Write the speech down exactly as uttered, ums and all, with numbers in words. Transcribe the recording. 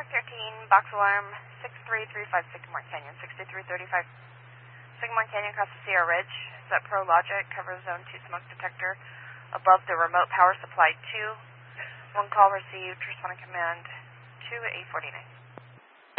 thirteen, box alarm six three three five Sycamore Canyon, sixty-three thirty-five Sycamore Canyon across the Sierra Ridge. Is that ProLogic? Cover zone two smoke detector above the remote power supply two. One call received, responding command two at eight forty-nine.